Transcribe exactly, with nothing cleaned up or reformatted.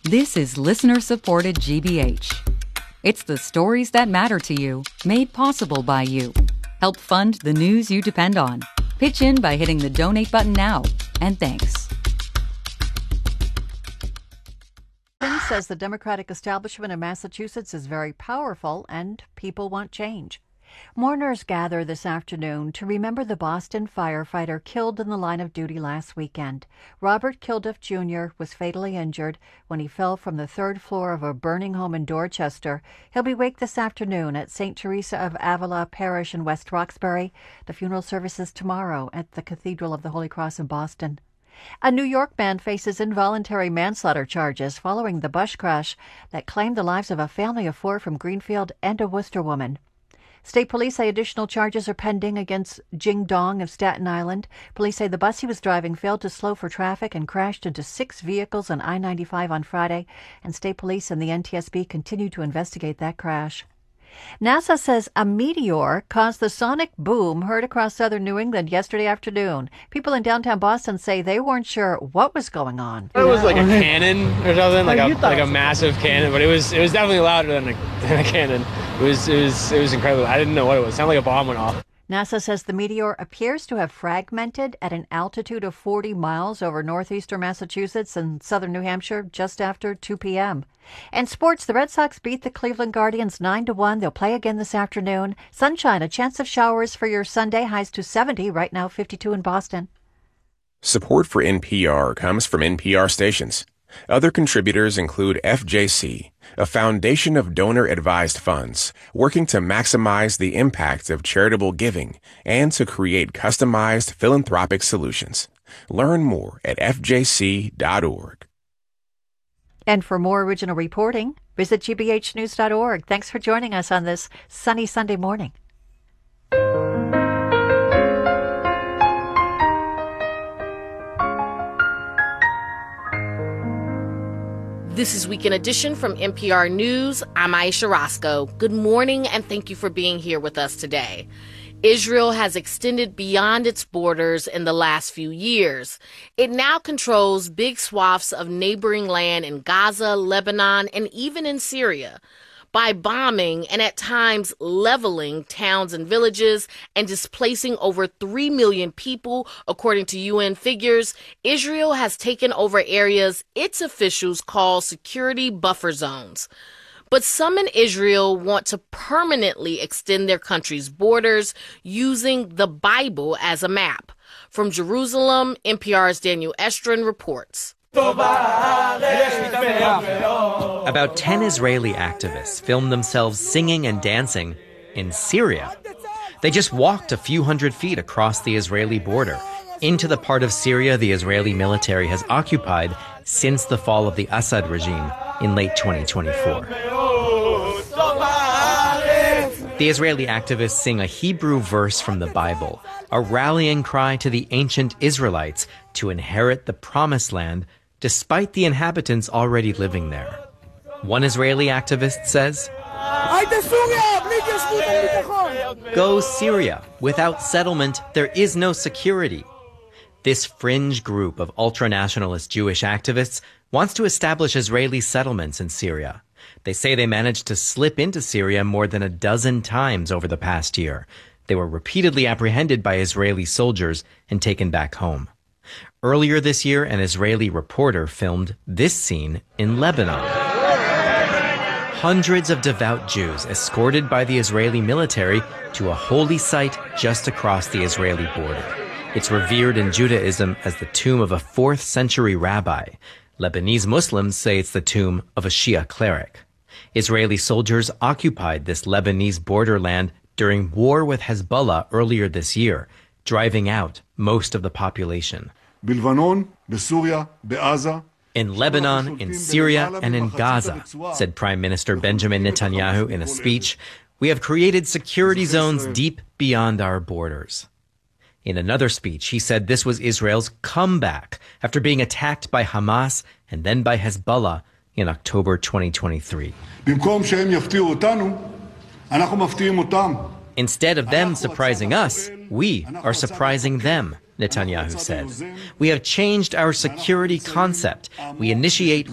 This is listener-supported G B H. It's the stories that matter to you, made possible by you. Help fund the news you depend on. Pitch in by hitting the donate button now. And thanks. Says the Democratic establishment in Massachusetts is very powerful and people want change. Mourners gather this afternoon to remember the Boston firefighter killed in the line of duty last weekend. Robert Kilduff Junior was fatally injured when he fell from the third floor of a burning home in Dorchester. He'll be waked this afternoon at Saint Teresa of Avila Parish in West Roxbury. The funeral service is tomorrow at the Cathedral of the Holy Cross in Boston. A New York man faces involuntary manslaughter charges following the bus crash that claimed the lives of a family of four from Greenfield and a Worcester woman. State police say additional charges are pending against Jing Dong of Staten Island. Police say the bus he was driving failed to slow for traffic and crashed into six vehicles on I ninety-five on Friday, and state police and the N T S B continue to investigate that crash. NASA says a meteor caused the sonic boom heard across southern New England yesterday afternoon. People in downtown Boston say they weren't sure what was going on. It was like a cannon or something, like a like a massive cannon, but it was it was definitely louder than a, than a cannon. It was it was it was incredible. I didn't know what it was. It sounded like a bomb went off. NASA says the meteor appears to have fragmented at an altitude of forty miles over northeastern Massachusetts and southern New Hampshire just after two p.m. And sports, the Red Sox beat the Cleveland Guardians nine to one. They'll play again this afternoon. Sunshine, a chance of showers for your Sunday, highs to seventy, right now fifty-two in Boston. Support for N P R comes from N P R stations. Other contributors include F J C, a foundation of donor-advised funds working to maximize the impact of charitable giving and to create customized philanthropic solutions. Learn more at F J C dot org. And for more original reporting, visit G B H news dot org. Thanks for joining us on this sunny Sunday morning. This is Weekend Edition from N P R News. I'm Aisha Roscoe. Good morning, and thank you for being here with us today. Israel has extended beyond its borders in the last few years. It now controls big swaths of neighboring land in Gaza, Lebanon, and even in Syria. By bombing and at times leveling towns and villages and displacing over three million people, according to U N figures, Israel has taken over areas its officials call security buffer zones. But some in Israel want to permanently extend their country's borders using the Bible as a map. From Jerusalem, N P R's Daniel Estrin reports. About ten Israeli activists filmed themselves singing and dancing in Syria. They just walked a few hundred feet across the Israeli border into the part of Syria the Israeli military has occupied since the fall of the Assad regime in late twenty twenty-four. The Israeli activists sing a Hebrew verse from the Bible, a rallying cry to the ancient Israelites to inherit the promised land despite the inhabitants already living there. One Israeli activist says, "Go Syria. Without settlement, there is no security." This fringe group of ultra-nationalist Jewish activists wants to establish Israeli settlements in Syria. They say they managed to slip into Syria more than a dozen times over the past year. They were repeatedly apprehended by Israeli soldiers and taken back home. Earlier this year, an Israeli reporter filmed this scene in Lebanon. Hundreds of devout Jews escorted by the Israeli military to a holy site just across the Israeli border. It's revered in Judaism as the tomb of a fourth century rabbi. Lebanese Muslims say it's the tomb of a Shia cleric. Israeli soldiers occupied this Lebanese borderland during war with Hezbollah earlier this year, driving out most of the population. In Lebanon, in Syria, and in Gaza, said Prime Minister Benjamin Netanyahu in a speech, we have created security zones deep beyond our borders. In another speech, he said this was Israel's comeback after being attacked by Hamas and then by Hezbollah in October twenty twenty-three. Instead of them surprising us, we are surprising them, Netanyahu said. We have changed our security concept. We initiate